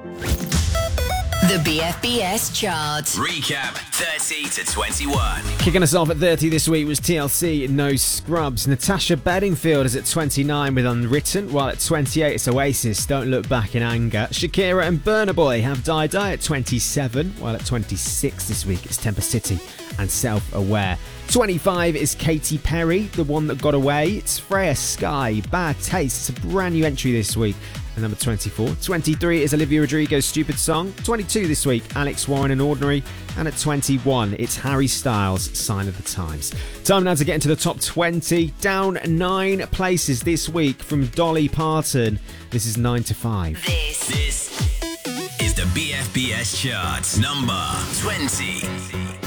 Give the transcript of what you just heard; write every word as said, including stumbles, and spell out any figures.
The B F B S chart. Recap thirty to twenty-one. Kicking us off at thirty this week was T L C, No Scrubs. Natasha Bedingfield is at twenty-nine with Unwritten, while at twenty-eight it's Oasis, Don't Look Back in Anger. Shakira and Burna Boy have Die Die at twenty-seven, while at twenty-six this week it's Temper City and Self-Aware. twenty-five is Katy Perry, The One That Got Away. It's Freya Sky, Bad Taste. It's a brand new entry this week. And number twenty-four. twenty-three is Olivia Rodrigo's Stupid Song. twenty-two this week, Alex Warren and Ordinary. And at twenty-one, it's Harry Styles, Sign of the Times. Time now to get into the top twenty. Down nine places this week from Dolly Parton. This is nine to five. This, This is the B F B S chart, number twenty.